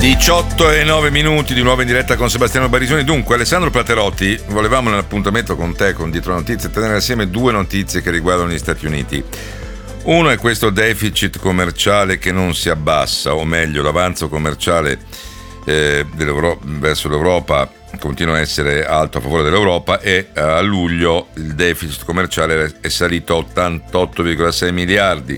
18:09 di nuovo in diretta con Sebastiano Barisoni. Dunque, Alessandro Platerotti, volevamo nell'appuntamento con te con Dietro Notizie tenere assieme due notizie che riguardano gli Stati Uniti. Uno è questo deficit commerciale che non si abbassa, o meglio l'avanzo commerciale verso l'Europa continua a essere alto a favore dell'Europa, e a luglio il deficit commerciale è salito a 88,6 miliardi,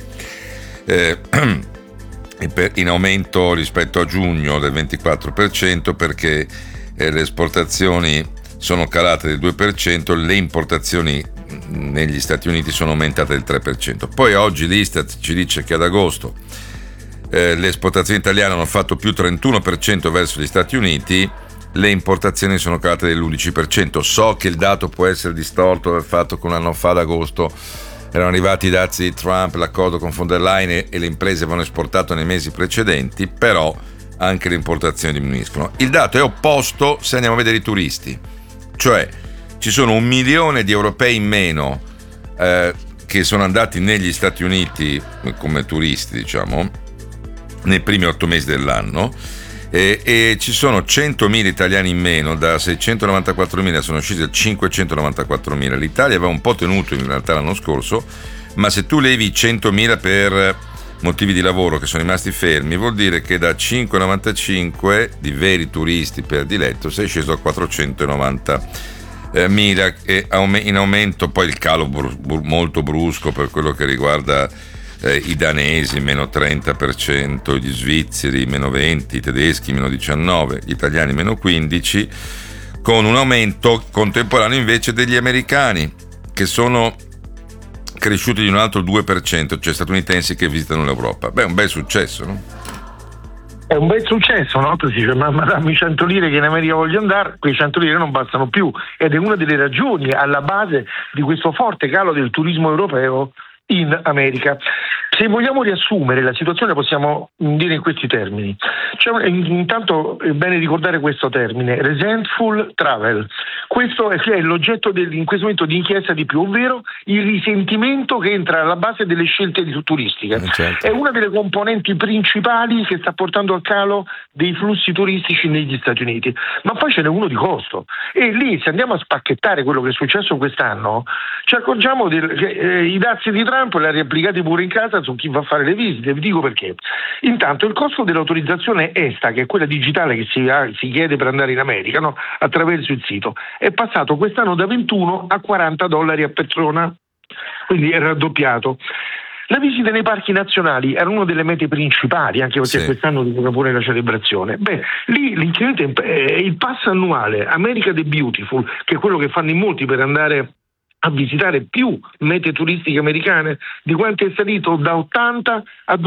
in aumento rispetto a giugno del 24%, perché le esportazioni sono calate del 2%, le importazioni negli Stati Uniti sono aumentate del 3%. Poi oggi l'Istat ci dice che ad agosto le esportazioni italiane hanno fatto più 31% verso gli Stati Uniti, le importazioni sono calate dell'11%. So che il dato può essere distorto dal fatto che un anno fa ad agosto erano arrivati i dazi di Trump, l'accordo con von der Leyen e le imprese avevano esportato nei mesi precedenti, però anche le importazioni diminuiscono. Il dato è opposto se andiamo a vedere i turisti, cioè ci sono 1 milione di europei in meno che sono andati negli Stati Uniti come turisti, diciamo, nei primi 8 mesi dell'anno, e ci sono 100.000 italiani in meno, da 694.000 sono scesi a 594.000. L'Italia aveva un po' tenuto in realtà l'anno scorso, ma se tu levi 100.000 per motivi di lavoro che sono rimasti fermi, vuol dire che da 595 di veri turisti per diletto sei sceso a 490.000, e in aumento poi il calo molto brusco per quello che riguarda i danesi meno 30%, gli svizzeri meno 20%, i tedeschi meno 19%, gli italiani meno 15%, con un aumento contemporaneo invece degli americani, che sono cresciuti di un altro 2%, cioè statunitensi che visitano l'Europa. Beh, un bel successo, no? È un bel successo, no? Si dice, ma dammi 100 lire che in America voglio andare, quei 100 lire non bastano più, ed è una delle ragioni alla base di questo forte calo del turismo europeo in America. Se vogliamo riassumere la situazione possiamo dire in questi termini. Intanto è bene ricordare questo termine, resentful travel. Questo è l'oggetto in questo momento di inchiesta di più, ovvero il risentimento che entra alla base delle scelte turistiche. Certo. È una delle componenti principali che sta portando al calo dei flussi turistici negli Stati Uniti. Ma poi ce n'è uno di costo, e lì, se andiamo a spacchettare quello che è successo quest'anno, ci accorgiamo che i dazi di Trump li ha riapplicati pure in casa su chi va a fare le visite. Vi dico perché. Intanto il costo dell'autorizzazione ESTA, che è quella digitale che si chiede per andare in America, no? Attraverso il sito, è passato quest'anno da 21 a $40 a persona, quindi è raddoppiato. La visita nei parchi nazionali era una delle mete principali, anche perché sì, quest'anno diventa pure la celebrazione. Beh, lì l'incremento è il pass annuale America the Beautiful, che è quello che fanno in molti per andare a visitare più mete turistiche americane, di quanto è salito da 80 a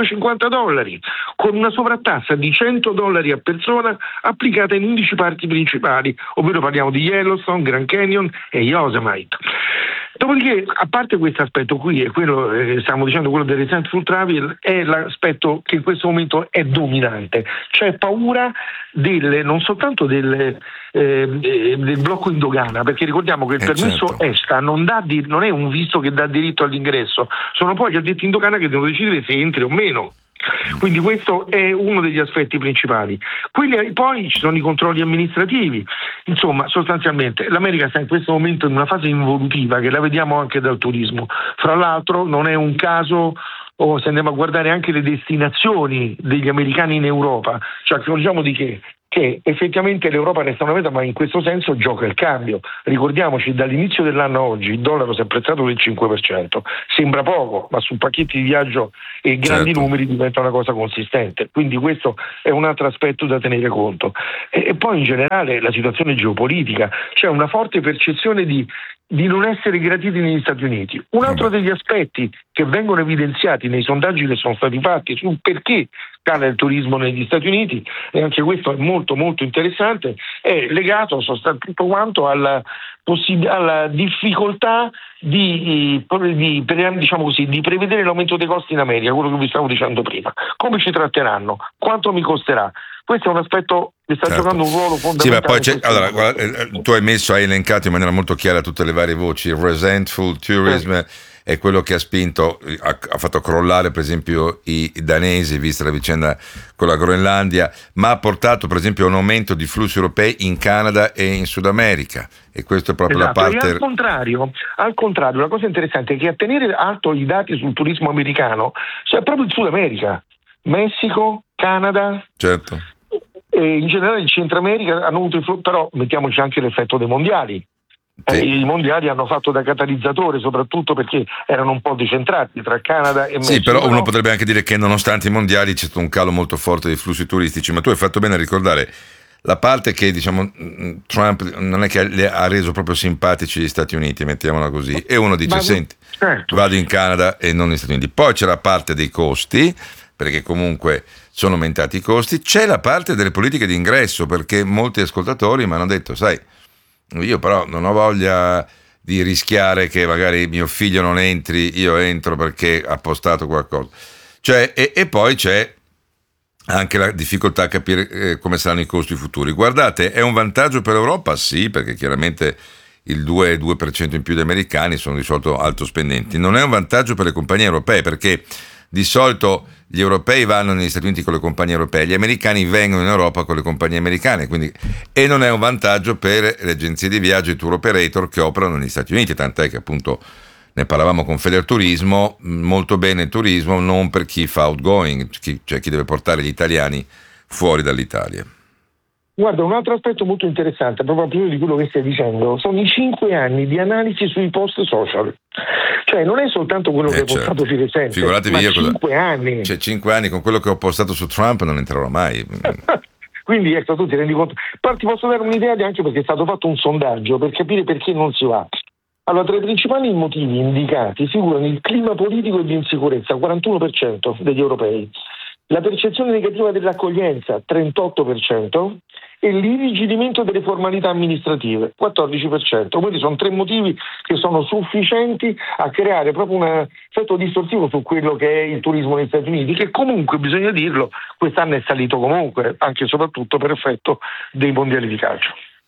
$250, con una sovrattassa di $100 a persona applicata in 11 parchi principali, ovvero parliamo di Yellowstone, Grand Canyon e Yosemite. Dopodiché, a parte questo aspetto qui, e quello stiamo dicendo, quello del resentful travel, è l'aspetto che in questo momento è dominante. C'è paura non soltanto del blocco in dogana, perché ricordiamo che il permesso certo, ESTA non è un visto che dà diritto all'ingresso, sono poi gli addetti in dogana che devono decidere se entri o meno. Quindi questo è uno degli aspetti principali. Poi ci sono i controlli amministrativi. Insomma, sostanzialmente l'America sta in questo momento in una fase involutiva che la vediamo anche dal turismo. Fra l'altro non è un caso, se andiamo a guardare anche le destinazioni degli americani in Europa, ci accorgiamo di che effettivamente l'Europa resta una meta, ma in questo senso gioca il cambio. Ricordiamoci, dall'inizio dell'anno a oggi il dollaro si è apprezzato del 5%. Sembra poco, ma su pacchetti di viaggio e grandi numeri diventa una cosa consistente. Quindi questo è un altro aspetto da tenere conto. E poi in generale la situazione geopolitica, c'è una forte percezione di non essere graditi negli Stati Uniti. Un altro degli aspetti che vengono evidenziati nei sondaggi che sono stati fatti sul perché cala il turismo negli Stati Uniti, e anche questo è molto molto interessante, è legato tutto quanto alla difficoltà di prevedere l'aumento dei costi in America, quello che vi stavo dicendo prima. Come ci tratteranno? Quanto mi costerà? Questo è un aspetto che sta giocando un ruolo fondamentale. Sì, ma poi tu hai elencato in maniera molto chiara tutte le varie voci: il resentful tourism, è quello che ha spinto, ha fatto crollare per esempio i danesi, vista la vicenda con la Groenlandia, ma ha portato per esempio a un aumento di flussi europei in Canada e in Sud America, e questo è proprio esatto, la parte... E al contrario, la cosa interessante è che a tenere alto i dati sul turismo americano c'è proprio il Sud America, Messico, Canada, certo, e in generale il Centro America hanno avuto però mettiamoci anche l'effetto dei mondiali. sì. I mondiali hanno fatto da catalizzatore, soprattutto perché erano un po' decentrati tra Canada e Messico. Sì, però uno potrebbe anche dire che nonostante i mondiali c'è stato un calo molto forte dei flussi turistici, ma tu hai fatto bene a ricordare la parte che, diciamo, Trump non è che le ha reso proprio simpatici gli Stati Uniti, mettiamola così, e uno dice, senti, certo, vado in Canada e non negli Stati Uniti. Poi c'è la parte dei costi, perché comunque sono aumentati i costi, c'è la parte delle politiche di ingresso, perché molti ascoltatori mi hanno detto, sai, io però non ho voglia di rischiare che magari mio figlio non entri, io entro perché ha postato qualcosa. Cioè, e poi c'è anche la difficoltà a capire come saranno i costi futuri. Guardate, è un vantaggio per l'Europa? Sì, perché chiaramente il 2% in più di americani sono di solito alto spendenti. Non è un vantaggio per le compagnie europee, perché di solito gli europei vanno negli Stati Uniti con le compagnie europee, gli americani vengono in Europa con le compagnie americane, quindi, e non è un vantaggio per le agenzie di viaggio e tour operator che operano negli Stati Uniti, tant'è che appunto ne parlavamo con Federturismo, molto bene il turismo, non per chi fa outgoing, cioè chi deve portare gli italiani fuori dall'Italia. Guarda, un altro aspetto molto interessante, proprio di quello che stai dicendo, sono i 5 anni di analisi sui post social. Cioè non è soltanto quello che hai postato di recente, figuratevi ma io 5 anni. Cioè 5 anni con quello che ho postato su Trump non entrerò mai. Quindi ecco, tu ti rendi conto. Però ti posso dare un'idea anche perché è stato fatto un sondaggio per capire perché non si va. Allora, tra i principali motivi indicati figurano il clima politico e di insicurezza, 41% degli europei, la percezione negativa dell'accoglienza, 38%, e l'irrigidimento delle formalità amministrative, 14%. Quindi sono 3 motivi che sono sufficienti a creare proprio un effetto distorsivo su quello che è il turismo negli Stati Uniti, che comunque, bisogna dirlo, quest'anno è salito comunque, anche e soprattutto per effetto dei mondiali di calcio.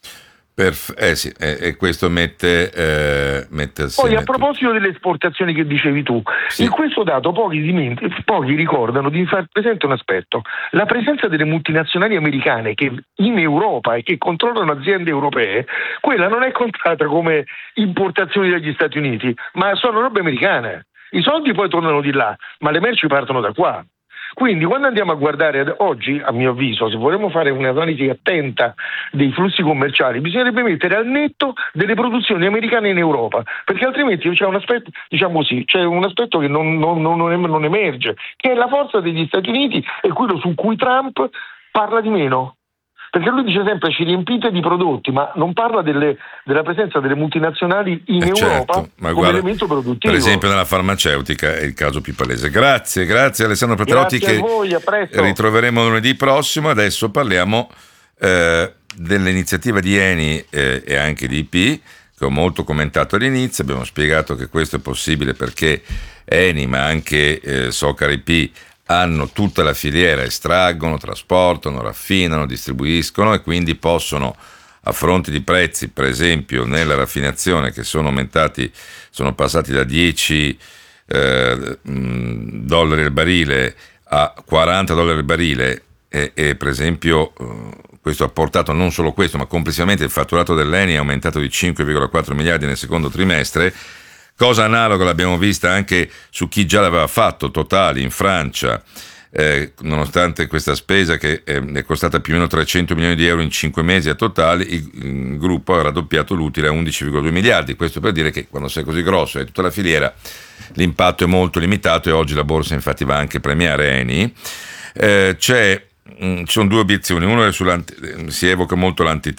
Sì, e questo mette Poi a proposito delle esportazioni che dicevi tu, sì, in questo dato pochi ricordano di far presente un aspetto: la presenza delle multinazionali americane che in Europa e che controllano aziende europee, quella non è contata come importazioni dagli Stati Uniti, ma sono robe americane. I soldi poi tornano di là, ma le merci partono da qua. Quindi quando andiamo a guardare oggi, a mio avviso, se vorremmo fare un'analisi attenta dei flussi commerciali, bisognerebbe mettere al netto delle produzioni americane in Europa, perché altrimenti c'è un aspetto, diciamo così, c'è un aspetto che non emerge, che è la forza degli Stati Uniti e quello su cui Trump parla di meno. Perché lui dice sempre ci riempite di prodotti, ma non parla della presenza delle multinazionali in Europa, certo, ma come elemento produttivo. Per esempio nella farmaceutica è il caso più palese. Grazie Alessandro Peterotti, grazie a voi, a presto. Ritroveremo lunedì prossimo. Adesso parliamo dell'iniziativa di Eni e anche di IP, che ho molto commentato all'inizio. Abbiamo spiegato che questo è possibile perché Eni, ma anche Socar IP, hanno tutta la filiera, estraggono, trasportano, raffinano, distribuiscono e quindi possono, a fronte di prezzi, per esempio nella raffinazione che sono passati da $10 al barile a $40 al barile e per esempio questo ha portato non solo questo, ma complessivamente il fatturato dell'Eni è aumentato di 5,4 miliardi nel secondo trimestre. Cosa analoga l'abbiamo vista anche su chi già l'aveva fatto, Total in Francia, nonostante questa spesa che è costata più o meno 300 milioni di euro in 5 mesi a Total, il gruppo ha raddoppiato l'utile a 11,2 miliardi, questo per dire che quando sei così grosso e tutta la filiera l'impatto è molto limitato e oggi la borsa infatti va anche a premiare Eni. Ci sono 2 obiezioni, uno è si evoca molto l'antitrust.